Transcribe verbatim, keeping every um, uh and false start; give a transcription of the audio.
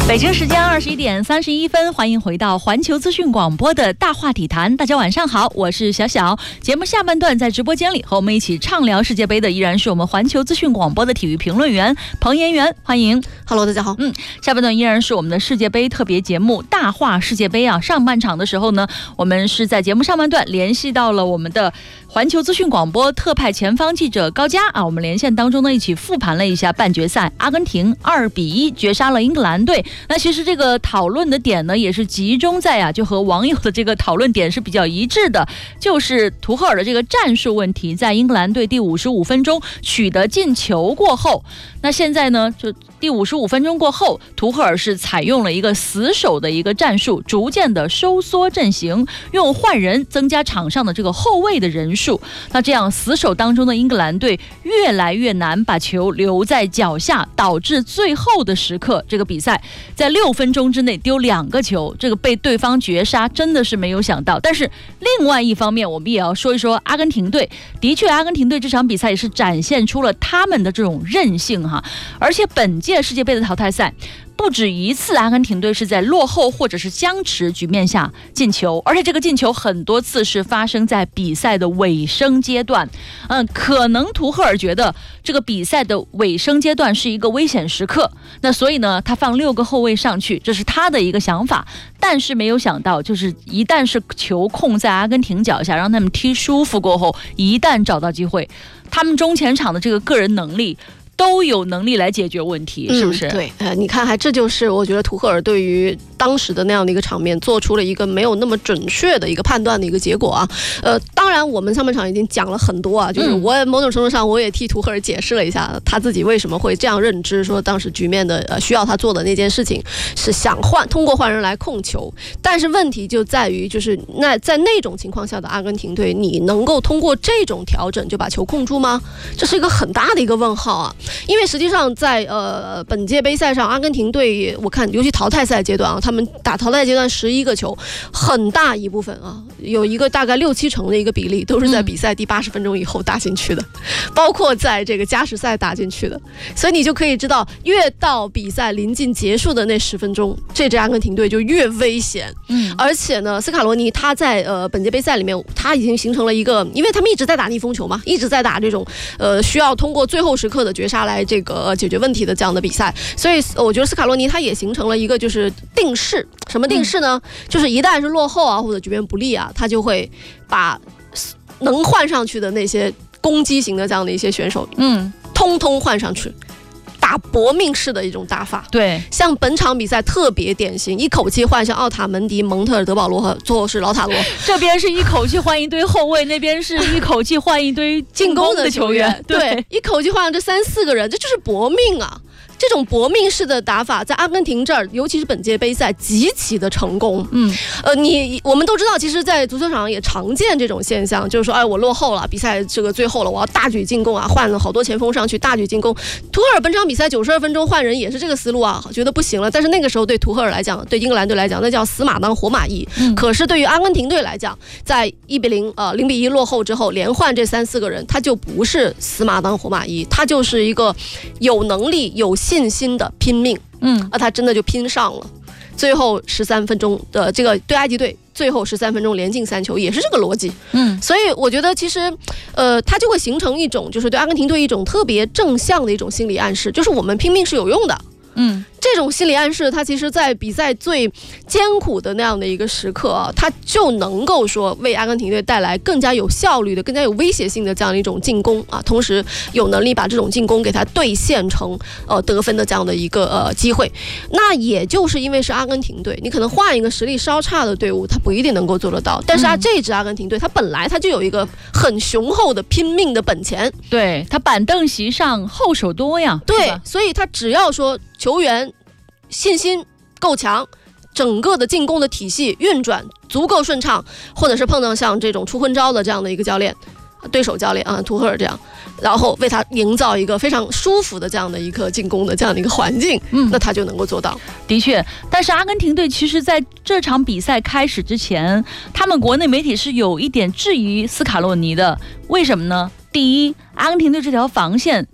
北京时间二十一点三十一分，欢迎回到环球资讯广播的大话体坛。大家晚上好，我是小小。节目下半段在直播间里和我们一起畅聊世界杯的，依然是我们环球资讯广播的体育评论员彭延元，欢迎。 Hello， 大家好。 嗯，下半段依然是我们的世界杯特别节目大话世界杯啊。上半场的时候呢，我们是在节目上半段联系到了我们的环球资讯广播特派前方记者高佳啊，我们连线当中呢一起复盘了一下半决赛，阿根廷二比一绝杀了英格兰队。那其实这个讨论的点呢，也是集中在啊，就和网友的这个讨论点是比较一致的，就是图赫尔的这个战术问题。在英格兰队第五十五分钟取得进球过后，那现在呢，就第五十五分钟过后，图赫尔是采用了一个死守的一个战术，逐渐的收缩阵型，用换人增加场上的这个后卫的人数。那这样死守当中的英格兰队越来越难把球留在脚下，导致最后的时刻，这个比赛在六分钟之内丢两个球，这个被对方绝杀，真的是没有想到。但是另外一方面，我们也要说一说阿根廷队。的确，阿根廷队这场比赛也是展现出了他们的这种韧性哈。而且本届世界杯的淘汰赛，不止一次阿根廷队是在落后或者是僵持局面下进球，而且这个进球很多次是发生在比赛的尾声阶段。嗯，可能图赫尔觉得这个比赛的尾声阶段是一个危险时刻，那所以呢，他放六个后卫上去，这是他的一个想法。但是没有想到，就是一旦是球控在阿根廷脚下，让他们踢舒服过后，一旦找到机会，他们中前场的这个个人能力都有能力来解决问题，是不是？ 嗯、对，呃，你看，还这就是我觉得图赫尔对于当时的那样的一个场面做出了一个没有那么准确的一个判断的一个结果啊。呃，当然我们上半场已经讲了很多啊，就是我某种程度上我也替图赫尔解释了一下他自己为什么会这样认知，说当时局面的呃需要他做的那件事情是想换通过换人来控球，但是问题就在于就是那在那种情况下的阿根廷队，你能够通过这种调整就把球控住吗？这是一个很大的一个问号啊。因为实际上在呃本届杯赛上，阿根廷队我看尤其淘汰赛阶段啊，他们打淘汰阶段十一个球，很大一部分啊，有一个大概六七成的一个比例都是在比赛第八十分钟以后打进去的，包括在这个加时赛打进去的。所以你就可以知道，越到比赛临近结束的那十分钟，这支阿根廷队就越危险。嗯，而且呢，斯卡罗尼他在呃本届杯赛里面，他已经形成了一个，因为他们一直在打逆风球嘛，一直在打这种呃需要通过最后时刻的绝杀来这个解决问题的这样的比赛，所以我觉得斯卡罗尼他也形成了一个就是定式。什么定式呢？嗯、就是一旦是落后啊或者局面不利啊，他就会把能换上去的那些攻击型的这样的一些选手，嗯，通通换上去。打搏命式的一种打法， 对， 像本场比赛特别典型，一口气换上奥塔门迪、蒙特尔、德保罗和最后是劳塔罗， 这边是一口气换一堆后卫，那边是一口气换一堆进攻的球员， 对，对，一口气换上这三四个人，这就是搏命啊！这种搏命式的打法在阿根廷这儿，尤其是本届杯赛极其的成功。嗯，呃，你我们都知道，其实，在足球场上也常见这种现象，就是说，哎，我落后了，比赛这个最后了，我要大举进攻啊，换了好多前锋上去大举进攻。图赫尔本场比赛九十二分钟换人也是这个思路啊，觉得不行了。但是那个时候对图赫尔来讲，对英格兰队来讲，那叫死马当活马医。嗯、可是对于阿根廷队来讲，在一比零呃零比一落后之后，连换这三四个人，他就不是死马当活马医，他就是一个有能力有信心的拼命，嗯，啊，他真的就拼上了。最后十三分钟的这个对埃及队，最后十三分钟连进三球，也是这个逻辑，嗯，所以我觉得其实，呃，它就会形成一种就是对阿根廷队一种特别正向的一种心理暗示，就是我们拼命是有用的，嗯。这种心理暗示，它其实在比赛最艰苦的那样的一个时刻啊，它就能够说为阿根廷队带来更加有效率的、更加有威胁性的这样的一种进攻啊，同时有能力把这种进攻给它兑现成呃得分的这样的一个呃机会。那也就是因为是阿根廷队，你可能换一个实力稍差的队伍，它不一定能够做得到。但是啊，这支阿根廷队，它本来它就有一个很雄厚的拼命的本钱， 对，它板凳席上后手多呀， 对，所以它只要说球员信心够强，整个的进攻的体系运转足够顺畅，或者是碰到像这种出昏招的这样的一个教练，对手教练啊，图赫尔这样，然后为他营造一个非常舒服的这样的一个进攻的这样的一个环境，嗯，那他就能够做到。 的确，但是阿根廷队其实在这场比赛开始之前，他们国内媒体是有一点质疑斯卡洛尼的，为什么呢？第一，阿根廷队这条防线